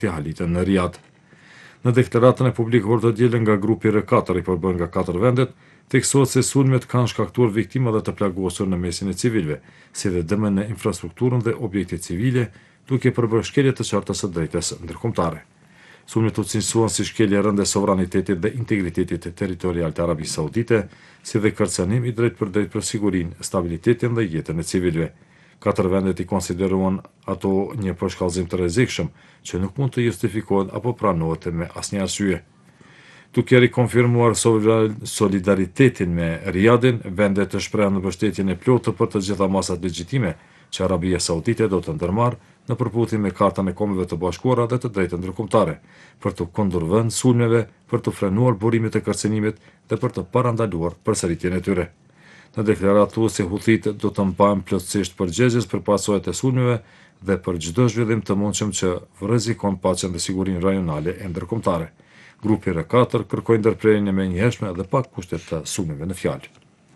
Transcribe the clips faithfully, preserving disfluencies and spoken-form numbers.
Fjalitë në Riyadh. Në deklaratën e publikuar të dielën nga grupi R katër i përbërë nga katër vendet, theksohet se sulmet kanë shkaktuar viktima dhe të plagosur në mesin e civilëve, si dhe dëme në infrastrukturën dhe objekte civile, duke përbërë shkelje të qarta së drejtës ndërkombëtare. Sulmet u cilësuan si shkelje rënde sovranitetit dhe integritetit territorial të Arabisë Saudite, si dhe kërcënim i drejt për drejt për sigurinë, stabilitetin dhe jetën e civilëve. Katër vendet i konsideruan ato një përshkallëzim të rrezikshëm, që nuk mund të justifikohet apo pranohet me asnjë arsye. Duke rikonfirmuar solidaritetin me Riyadhin, vendet të shprehen në mbështetjen e plotë për të gjitha masat legjitime që Arabia Saudite do të ndërmarrë në përputhje me Kartën e Kombeve të Bashkuara dhe të drejtën ndërkombëtare, për të kundërvënë sulmeve, për të frenuar burimet e kërcënimit dhe për të parandaluar përsëritjen e tyre. Në deklaratë thuhet se Huthitë do të mbajnë plotësisht përgjegjës për pasojat e sulmeve dhe për çdo zhvillim të mundshëm që rrezikon paqen dhe sigurinë rajonale e ndërkombëtare. Grupi R katër kërkoi ndërprerjen e menjëhershme dhe pa kushte të sulmeve në fjalë.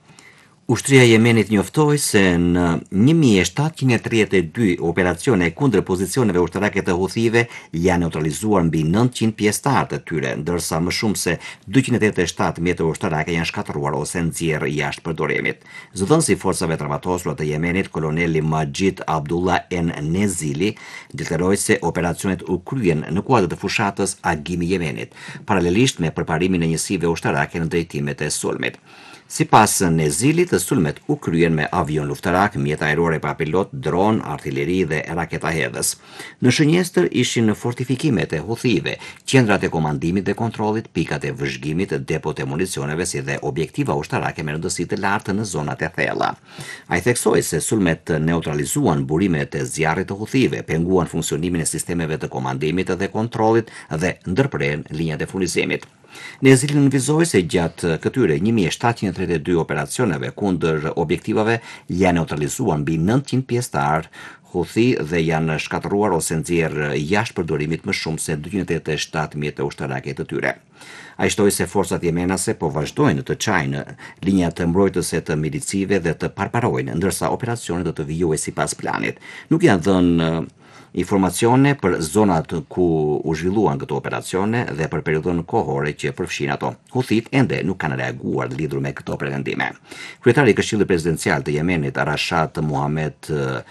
Ushtria e Yemenit njoftoi se në një mijë e shtatëqind e tridhjetë e dy operacione kundër pozicioneve ushtarake të Huthive janë neutralizuar mbi nëntëqind pjesëtar të tyre, ndërsa më shumë se dyqind e tetëdhjetë e shtatë mjete ushtarake janë shkatëruar ose nxjerrë jashtë përdorimit. Zëdhënësi i forcave të armatosura të Yemenit, koloneli Majid Abdullah En Nezili, deklaroi se operacionet u kryen në kuadër të fushatës Agimi i Yemenit, paralelisht me përparimin e njësive ushtarake në drejtimet e sulmit. Sipas Nezilit, sulmet u kryen me avion luftarak, mjete ajrore pa pilot, dron, artilleri dhe raketa hedhës. Në shënjestër ishin fortifikimet e Huthive, qendrat e komandimit dhe kontrollit, pikat e vëzhgimit, depot e municioneve si dhe objektiva ushtarake me rëndësi të lartë në zonat e thella. Ai theksoi se sulmet neutralizuan burimet e zjarrit të Huthive, penguan funksionimin e sistemeve të komandimit dhe kontrollit dhe ndërprerën linjat e furnizimit. Nezili nënvizoi se gjatë këtyre një mijë e shtatëqind e tridhjetë e dy operacioneve kundër objektivave janë neutralizuar mbi nëntëqind pjesëtar Houthi dhe janë shkatëruar ose nxjerrë jashtë përdorimit më shumë se dyqind e tetëdhjetë e shtatë mjete ushtarake të tyre. Ai shtoi se forcat jemenase po vazhdojnë të çajnë linjat të mbrojtëse të milicive dhe të parparojnë, ndërsa operacionet do të vijojnë sipas planit. Nuk janë dhënë informacione për zonat ku u zhvilluan këto operacione dhe për periudhën kohore që përfshin ato. Houthit ende nuk kanë reaguar lidhur me këto pretendime. Kryetari i Këshillit Prezidencial të Yemenit, Rashad Mohammed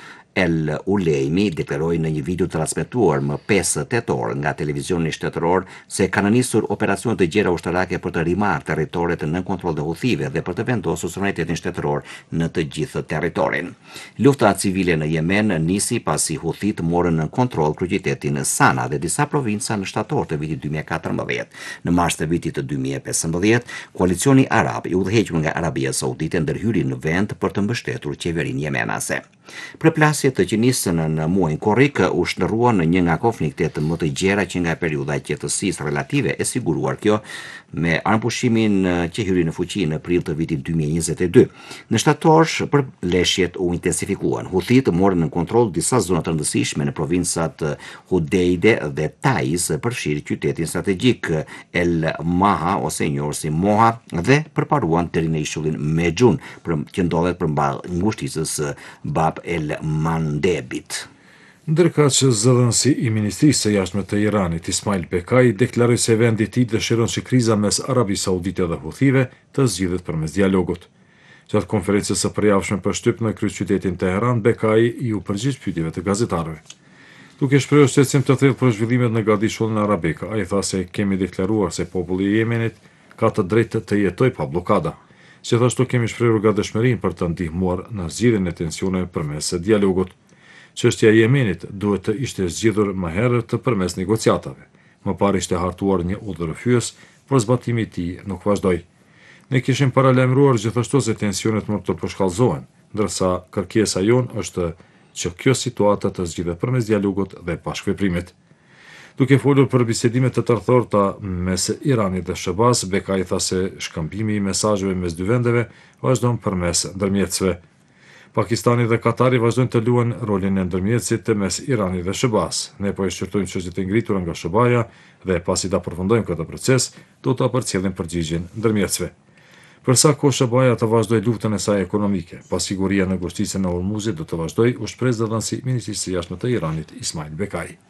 El Ulejmi, deklaroi në një video transmetuar më pesë tetor nga televizioni shtetëror se kanë nisur operacione të gjera ushtarake për të rimarrë territoret në kontroll të Huthive dhe për të vendosur sovranitetin shtetëror në të gjithë territorin. Lufta civile në Yemen nisi pasi Huthit morën në kontroll kryeqytetin Sana dhe disa provinca në shtator të vitit dy mijë e katërmbëdhjetë. Në mars të vitit të dy mijë e pesëmbëdhjetë, koalicioni arab i udhëhequr nga Arabia Saudite ndërhyri në vend për të mbështetur qeverinë jemenase. Përplasjet të që nisën në muajin korrik u shndërruan në një nga konfliktet më të gjera që nga periudha e qetësisë relative e siguruar, kjo me armëpushimin që hyri në fuqi në prill të vitit dy mijë e njëzet e dy. Në shtator, përleshjet u intensifikuan. Huthit morën në kontroll disa zona të rëndësishme në provincat Hudeide dhe Taiz, përfshirë qytetin strategjik El Maha ose i njohur si Moha dhe përparuan deri në ishullin Mejun, që ndodhet përmballë ngushticës Bab El Mandebit. Ndërka që zëdhënësi i Ministrisë së Jashtme të Iranit, Ismail Bekai, deklaroi se vendi i tij dëshiron që kriza mes Arabisë Saudite dhe Huthive të zgjidhet përmes dialogut. Gjatë konferencës së përjavshme për shtyp në kryeqytetin Teheran, Bekai i u përgjigj pyetjeve të gazetarëve. Duke shprehur shqetësim të thellë për zhvillimet në Gardishullin Arabik, ai tha se kemi deklaruar se populli i Yemenit ka të drejtë të jetojë pa bllokada. Gjithashtu kemi shprehur gatishmërinë për të ndihmuar në zgjidhjen e tensioneve përmes dialogut. Çështja e Yemenit duhet të ishte zgjidhur më herët përmes negociatave. Më parë ishte hartuar një udhërrëfyes, por zbatimi i tij nuk vazhdoi. Ne kishim paralajmëruar gjithashtu se tensionet mund të përshkallëzohen, ndërsa kërkesa jonë është që kjo situatë të zgjidhet përmes dialogut dhe pa shkëprimit. Duke folur për bisedimet të tërthorta mes Iranit dhe S B A-s, Bekai tha se shkëmbimi i mesazheve mes dy vendeve vazhdon përmes ndërmjetësve. Pakistani dhe Katari vazhdojnë të luajnë rolin e ndërmjetësit mes Iranit dhe S B A-s. Ne po e shqyrtojmë çështjet e ngritura nga S B A-ja dhe pasi ta përfundojmë këtë proces, do ta përcjellim përgjigjen ndërmjetësve. Përsa kohë S B A-ja të vazhdojë luftën e saj ekonomike, pasiguria në ngushticën e Hormuzit do të vazhdojë, u shpreh zëdhënësi i Ministrisë së Jashtme të Iranit, Ismail Bekai.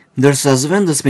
Ndërsa zëvendës